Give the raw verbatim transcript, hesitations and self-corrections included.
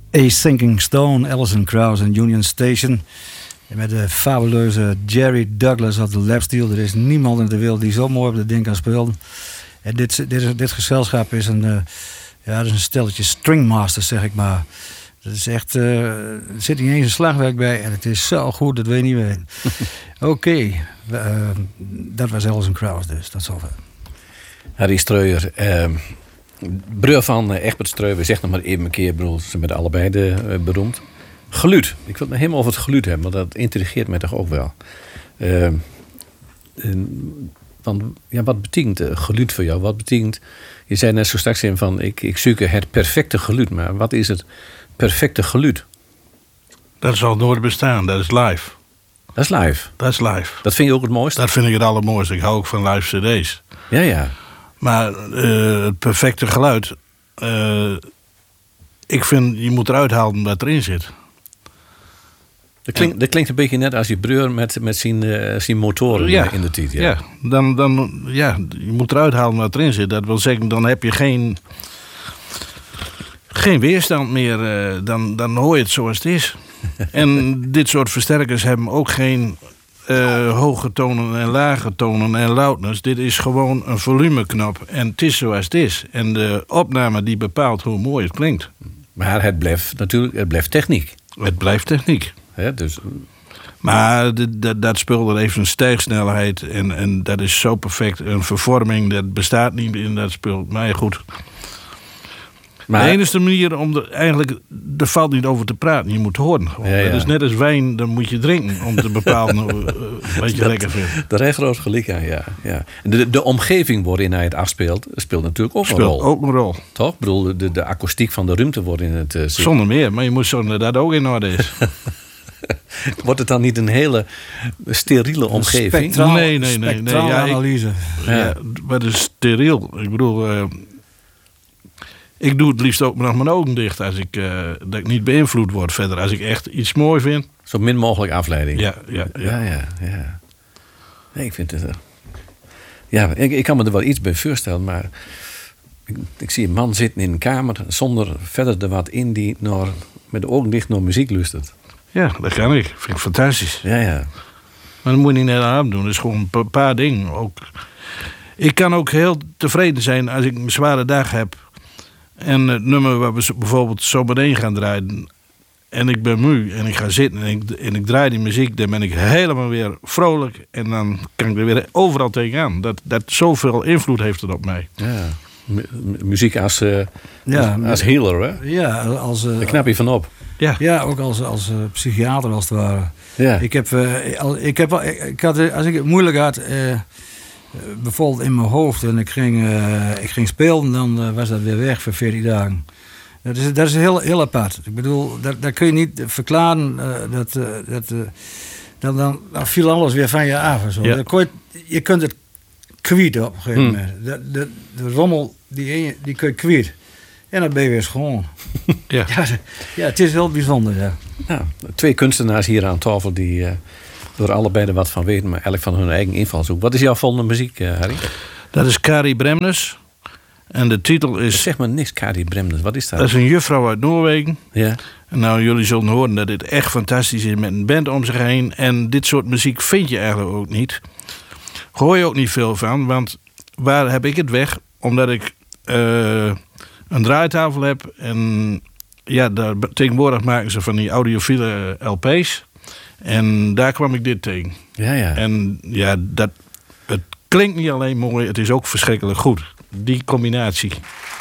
A Sinking Stone, Alison Krauss en Union Station. En met de fabuleuze Jerry Douglas op de lapsteel. Er is niemand in de wereld die zo mooi op dat ding kan spelen. En dit, dit, dit gezelschap is een, uh, ja, dat is een stelletje stringmasters, zeg ik maar. Dat is echt, uh, er zit niet eens een slagwerk bij en het is zo goed dat weet niet weten. Oké, okay, uh, dat was Alison Krauss dus, dat is zover. Harry Streuer, uh, broer van uh, Egbert Streuer, we zeggen nog maar even een keer, bedoel, ze zijn met allebei de, uh, beroemd. Geluid, ik wil het helemaal over het geluid hebben, want dat intrigeert mij toch ook wel. Uh, en, want, ja, wat betekent uh, geluid voor jou? Wat betekent, je zei net zo straks in van, ik, ik zoek het perfecte geluid, maar wat is het perfecte geluid? Dat zal nooit bestaan, dat is live. Dat is live? Dat is live. Dat vind je ook het mooiste? Dat vind ik het allermooiste. Ik hou ook van live cd's. Ja, ja. Maar uh, het perfecte geluid... Uh, ik vind, je moet eruit halen wat erin zit. Dat klinkt, dat klinkt een beetje net als je broer met, met zijn, uh, zijn motoren ja, in de tijd. Ja, ja. Dan, dan, ja, je moet eruit halen wat erin zit. Dat wil zeggen, dan heb je geen... geen weerstand meer. Uh, dan, dan hoor je het zoals het is. En dit soort versterkers hebben ook geen uh, hoge tonen en lage tonen en loudness. Dit is gewoon een volumeknop. En het is zoals het is. En de opname die bepaalt hoe mooi het klinkt. Maar het blijft natuurlijk, het blijft techniek. Het blijft techniek. Ja, dus... Maar de, de, dat spul dat heeft een stijgsnelheid. En, en dat is zo perfect. Een vervorming, dat bestaat niet in dat spul. Maar ja, goed... Maar, de enige manier om er eigenlijk... er valt niet over te praten. Je moet horen. Ja, ja. Dat is net als wijn, dan moet je drinken... om te bepalen uh, wat je dat, lekker vindt. Dat is groot gelijk aan, ja. ja. De, de omgeving waarin hij het afspeelt... speelt natuurlijk ook speelt een rol. ook een rol. Toch? Ik bedoel, de, de akoestiek van de ruimte wordt in het... Uh, Zonder meer, maar je moet zorgen dat dat ook in orde is. Wordt het dan niet een hele steriele omgeving? Spectraal, nee, nee, nee. nee. nee ja, analyse. Ja, ja, wat is steriel? Ik bedoel... Uh, Ik doe het liefst ook nog mijn ogen dicht als ik, uh, dat ik niet beïnvloed word verder. Als ik echt iets mooi vind. Zo min mogelijk afleiding. Ja, ja, ja. ja, ja, ja. Nee, ik vind het... Uh, ja, ik, ik kan me er wel iets bij voorstellen, maar... Ik, ik zie een man zitten in een kamer zonder verder er wat in die naar, met de ogen dicht naar muziek luistert. Ja, dat kan ik. Vind ik fantastisch. Ja, ja. Maar dat moet je niet net aan doen. Dat is gewoon een paar dingen. Ook, ik kan ook heel tevreden zijn als ik een zware dag heb... En het nummer waar we bijvoorbeeld zo meteen gaan draaien... en ik ben moe en ik ga zitten en ik, en ik draai die muziek... dan ben ik helemaal weer vrolijk en dan kan ik er weer overal tegenaan. Dat, dat zoveel invloed heeft het op mij. Ja, M- muziek als, uh, ja, als, als healer, hè? Ja, als... Uh, Daar knap je van op. Ja, ja ook als, als uh, psychiater als het ware. Ja. Ik heb... Uh, al, ik heb al, ik, ik had, als ik het moeilijk had... Uh, bijvoorbeeld in mijn hoofd en ik ging, uh, ik ging spelen, dan uh, was dat weer weg voor veertien dagen. Dat is, dat is heel, heel apart. Ik bedoel, dat, dat kun je niet verklaren. Uh, dat, uh, dat, uh, dan, dan, dan viel alles weer van je af. En zo. Ja. Dan kon je, je kunt het kwijt op een gegeven moment. Hmm. De, de, de rommel, die, die kun je kwijt. En dan ben je weer schoon. Ja. Ja, ja, het is heel bijzonder. Ja. Nou, twee kunstenaars hier aan tafel die... Uh, door allebei er wat van weten, maar eigenlijk van hun eigen invalshoek. Wat is jouw volgende muziek, uh, Harry? Dat is Kari Bremnes. En de titel is... Zeg maar niks, Kari Bremnes. Wat is dat? Dat is een juffrouw uit Noorwegen. Ja. En nou, jullie zullen horen dat dit echt fantastisch is met een band om zich heen. En dit soort muziek vind je eigenlijk ook niet. Hoor je ook niet veel van, want waar heb ik het weg? Omdat ik uh, een draaitafel heb. En ja, daar, tegenwoordig maken ze van die audiofiele L P's. En daar kwam ik dit tegen. Ja, ja. En ja, dat, het klinkt niet alleen mooi, het is ook verschrikkelijk goed. Die combinatie.